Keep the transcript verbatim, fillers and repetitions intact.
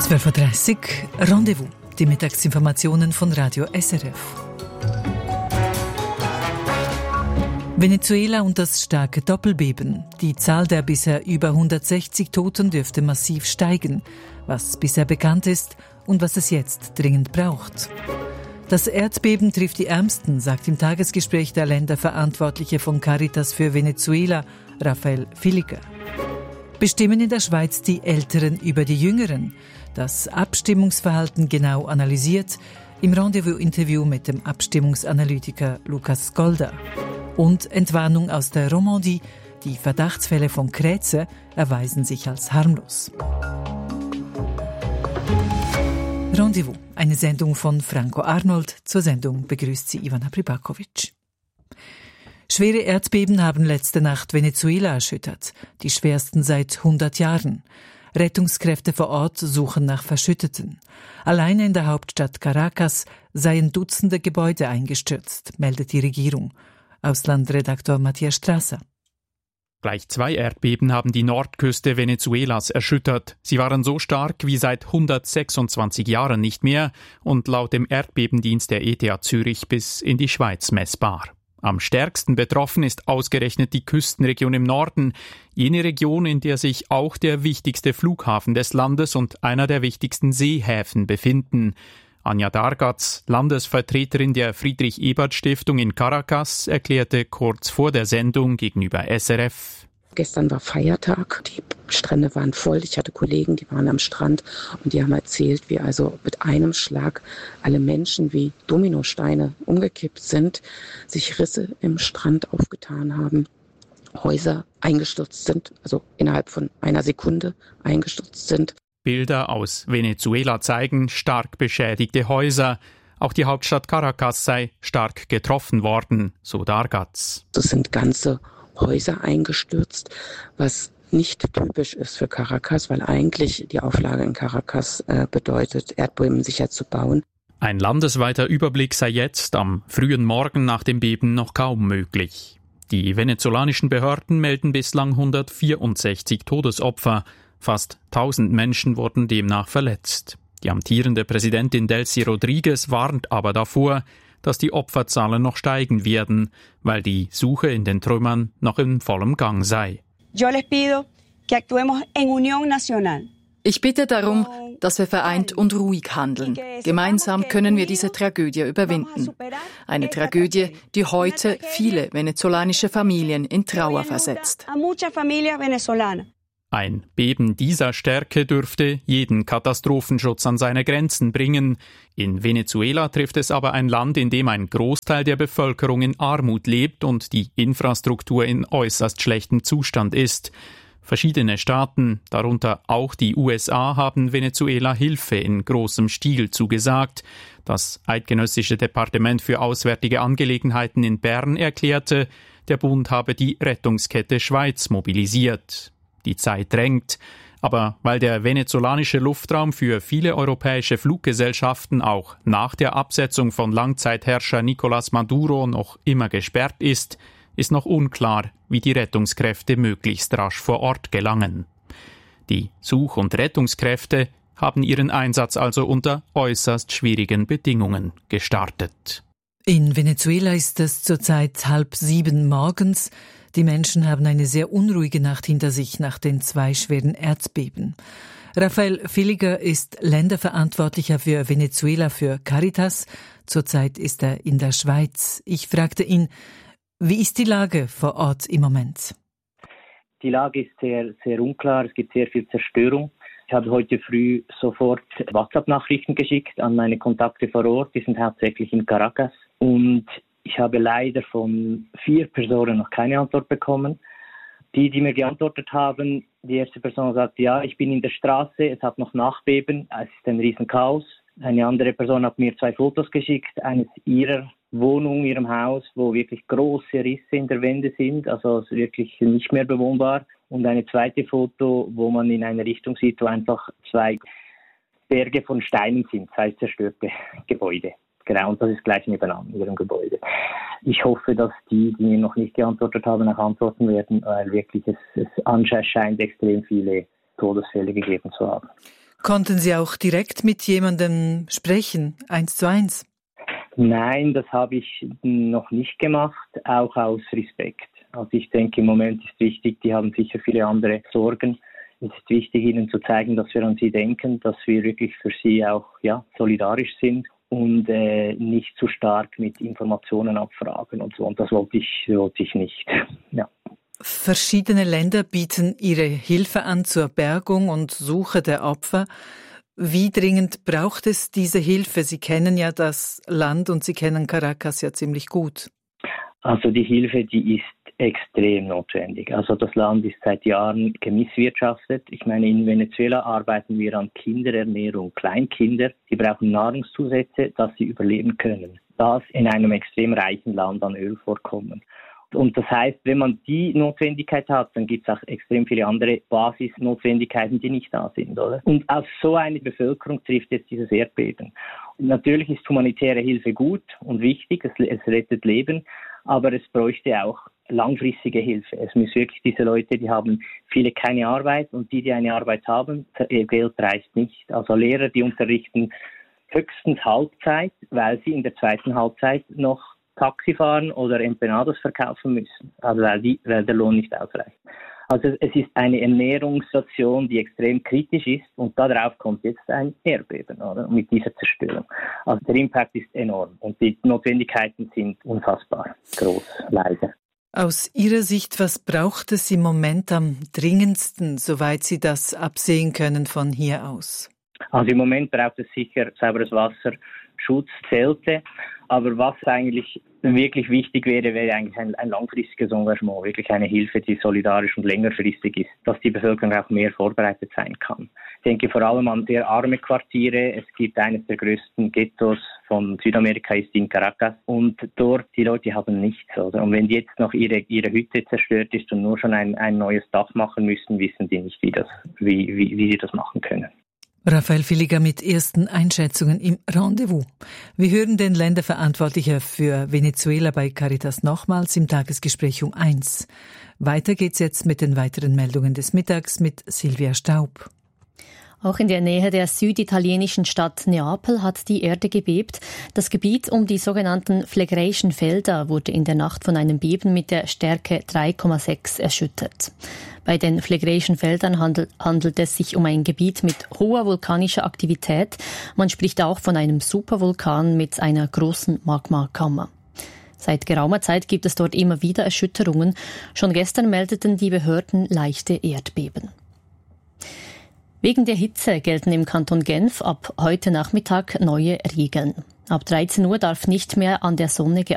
zwölf Uhr dreißig, Rendezvous, die Mittagsinformationen von Radio S R F. Venezuela und das starke Doppelbeben. Die Zahl der bisher über hundertsechzig Toten dürfte massiv steigen, was bisher bekannt ist und was es jetzt dringend braucht. Das Erdbeben trifft die Ärmsten, sagt im Tagesgespräch der Länderverantwortliche von Caritas für Venezuela, Rafael Filiger. Bestimmen in der Schweiz die Älteren über die Jüngeren? Das Abstimmungsverhalten genau analysiert im Rendezvous-Interview mit dem Abstimmungsanalytiker Lukas Golda. Und Entwarnung aus der Romandie, die Verdachtsfälle von Krätze erweisen sich als harmlos. Rendezvous, eine Sendung von Franco Arnold. Zur Sendung begrüßt sie Ivana Pribakovic. Schwere Erdbeben haben letzte Nacht Venezuela erschüttert, die schwersten seit hundert Jahren. Rettungskräfte vor Ort suchen nach Verschütteten. Alleine in der Hauptstadt Caracas seien Dutzende Gebäude eingestürzt, meldet die Regierung. Auslandredaktor Matthias Strasser. Gleich zwei Erdbeben haben die Nordküste Venezuelas erschüttert. Sie waren so stark wie seit hundertsechsundzwanzig Jahren nicht mehr und laut dem Erdbebendienst der E T H Zürich bis in die Schweiz messbar. Am stärksten betroffen ist ausgerechnet die Küstenregion im Norden, jene Region, in der sich auch der wichtigste Flughafen des Landes und einer der wichtigsten Seehäfen befinden. Anja Dargatz, Landesvertreterin der Friedrich-Ebert-Stiftung in Caracas, erklärte kurz vor der Sendung gegenüber S R F: Gestern war Feiertag, die Strände waren voll, ich hatte Kollegen, die waren am Strand und die haben erzählt, wie also mit einem Schlag alle Menschen wie Dominosteine umgekippt sind, sich Risse im Strand aufgetan haben, Häuser eingestürzt sind, also innerhalb von einer Sekunde eingestürzt sind. Bilder aus Venezuela zeigen stark beschädigte Häuser. Auch die Hauptstadt Caracas sei stark getroffen worden, so Dargatz. Es sind ganze Häuser eingestürzt, was nicht typisch ist für Caracas, weil eigentlich die Auflage in Caracas äh, bedeutet, Erdbeben sicher zu bauen. Ein landesweiter Überblick sei jetzt am frühen Morgen nach dem Beben noch kaum möglich. Die venezolanischen Behörden melden bislang hundertvierundsechzig Todesopfer. Fast tausend Menschen wurden demnach verletzt. Die amtierende Präsidentin Delcy Rodriguez warnt aber davor, dass die Opferzahlen noch steigen werden, weil die Suche in den Trümmern noch in vollem Gang sei. Ich bitte darum, dass wir vereint und ruhig handeln. Gemeinsam können wir diese Tragödie überwinden. Eine Tragödie, die heute viele venezolanische Familien in Trauer versetzt. Ein Beben dieser Stärke dürfte jeden Katastrophenschutz an seine Grenzen bringen. In Venezuela trifft es aber ein Land, in dem ein Großteil der Bevölkerung in Armut lebt und die Infrastruktur in äußerst schlechtem Zustand ist. Verschiedene Staaten, darunter auch die U S A, haben Venezuela Hilfe in großem Stil zugesagt. Das Eidgenössische Departement für Auswärtige Angelegenheiten in Bern erklärte, der Bund habe die Rettungskette Schweiz mobilisiert. Die Zeit drängt, aber weil der venezolanische Luftraum für viele europäische Fluggesellschaften auch nach der Absetzung von Langzeitherrscher Nicolás Maduro noch immer gesperrt ist, ist noch unklar, wie die Rettungskräfte möglichst rasch vor Ort gelangen. Die Such- und Rettungskräfte haben ihren Einsatz also unter äußerst schwierigen Bedingungen gestartet. In Venezuela ist es zurzeit halb sieben morgens. Die Menschen haben eine sehr unruhige Nacht hinter sich nach den zwei schweren Erdbeben. Rafael Filiger ist Länderverantwortlicher für Venezuela für Caritas. Zurzeit ist er in der Schweiz. Ich fragte ihn, wie ist die Lage vor Ort im Moment? Die Lage ist sehr, sehr unklar. Es gibt sehr viel Zerstörung. Ich habe heute früh sofort WhatsApp-Nachrichten geschickt an meine Kontakte vor Ort. Die sind hauptsächlich in Caracas. Und ich habe leider von vier Personen noch keine Antwort bekommen. Die, die mir geantwortet haben, die erste Person sagt, ja, ich bin in der Straße, es hat noch Nachbeben, es ist ein Riesenchaos. Eine andere Person hat mir zwei Fotos geschickt, eines ihrer Wohnung, ihrem Haus, wo wirklich große Risse in der Wände sind, also wirklich nicht mehr bewohnbar. Und eine zweite Foto, wo man in eine Richtung sieht, wo einfach zwei Berge von Steinen sind, zwei zerstörte Gebäude. Genau, und das ist gleich nebenan in ihrem Gebäude. Ich hoffe, dass die, die mir noch nicht geantwortet haben, auch antworten werden, weil wirklich es, es anscheinend scheint extrem viele Todesfälle gegeben zu haben. Konnten Sie auch direkt mit jemandem sprechen, eins zu eins? Nein, das habe ich noch nicht gemacht, auch aus Respekt. Also ich denke, im Moment ist wichtig, die haben sicher viele andere Sorgen. Es ist wichtig, ihnen zu zeigen, dass wir an sie denken, dass wir wirklich für sie auch ja, solidarisch sind und äh, nicht zu stark mit Informationen abfragen und so. Und das wollte ich, wollte ich nicht. Ja. Verschiedene Länder bieten ihre Hilfe an zur Bergung und Suche der Opfer. Wie dringend braucht es diese Hilfe? Sie kennen ja das Land und Sie kennen Caracas ja ziemlich gut. Also die Hilfe, die ist extrem notwendig. Also das Land ist seit Jahren gemisswirtschaftet. Ich meine, in Venezuela arbeiten wir an Kinderernährung. Kleinkinder, die brauchen Nahrungszusätze, dass sie überleben können. Das in einem extrem reichen Land an Ölvorkommen. Und das heißt, wenn man die Notwendigkeit hat, dann gibt es auch extrem viele andere Basisnotwendigkeiten, die nicht da sind, oder? Und auf so eine Bevölkerung trifft jetzt dieses Erdbeben. Und natürlich ist humanitäre Hilfe gut und wichtig, es, es rettet Leben, aber es bräuchte auch langfristige Hilfe. Es müssen wirklich diese Leute, die haben viele keine Arbeit und die, die eine Arbeit haben, ihr Geld reicht nicht. Also Lehrer, die unterrichten höchstens Halbzeit, weil sie in der zweiten Halbzeit noch Taxi fahren oder Empanadas verkaufen müssen, also weil, die, weil der Lohn nicht ausreicht. Also es ist eine Ernährungssituation, die extrem kritisch ist und darauf kommt jetzt ein Erdbeben, oder? Mit dieser Zerstörung. Also der Impact ist enorm und die Notwendigkeiten sind unfassbar groß, leider. Aus Ihrer Sicht, was braucht es im Moment am dringendsten, soweit Sie das absehen können von hier aus? Also im Moment braucht es sicher sauberes Wasser, Schutz, Zelte. Aber was eigentlich wirklich wichtig wäre, wäre eigentlich ein, ein langfristiges Engagement, wirklich eine Hilfe, die solidarisch und längerfristig ist, dass die Bevölkerung auch mehr vorbereitet sein kann. Ich denke vor allem an sehr arme Quartiere. Es gibt eines der größten Ghettos von Südamerika, ist in Caracas. Und dort, die Leute haben nichts, oder? Und wenn jetzt noch ihre, ihre Hütte zerstört ist und nur schon ein, ein neues Dach machen müssen, wissen die nicht, wie, das, wie, wie, wie sie das machen können. Raphael Villiger mit ersten Einschätzungen im Rendezvous. Wir hören den Länderverantwortlicher für Venezuela bei Caritas nochmals im Tagesgespräch um eins. Weiter geht's jetzt mit den weiteren Meldungen des Mittags mit Silvia Staub. Auch in der Nähe der süditalienischen Stadt Neapel hat die Erde gebebt. Das Gebiet um die sogenannten Phlegraischen Felder wurde in der Nacht von einem Beben mit der Stärke drei Komma sechs erschüttert. Bei den Phlegraischen Feldern handelt, handelt es sich um ein Gebiet mit hoher vulkanischer Aktivität. Man spricht auch von einem Supervulkan mit einer großen Magmakammer. Seit geraumer Zeit gibt es dort immer wieder Erschütterungen. Schon gestern meldeten die Behörden leichte Erdbeben. Wegen der Hitze gelten im Kanton Genf ab heute Nachmittag neue Regeln. Ab dreizehn Uhr darf nicht mehr an der Sonne